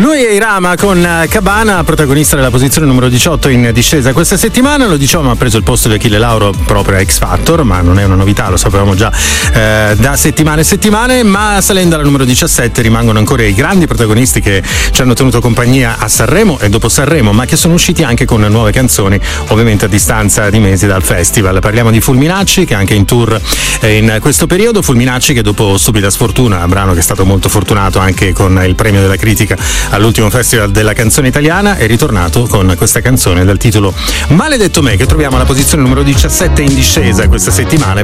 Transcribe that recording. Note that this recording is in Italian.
Lui è Irama con Cabana, protagonista della posizione numero 18 in discesa questa settimana. Lo diciamo, ha preso il posto di Achille Lauro proprio a X Factor, ma non è una novità, lo sapevamo già da settimane e settimane. Ma salendo alla numero 17 rimangono ancora i grandi protagonisti che ci hanno tenuto compagnia a Sanremo e dopo Sanremo, ma che sono usciti anche con nuove canzoni, ovviamente a distanza di mesi dal festival. Parliamo di Fulminacci, che è anche in tour in questo periodo. Fulminacci che dopo Stupida Sfortuna, brano che è stato molto fortunato anche con il premio della critica all'ultimo Festival della Canzone Italiana, è ritornato con questa canzone dal titolo Maledetto Me, che troviamo alla posizione numero 17 in discesa questa settimana.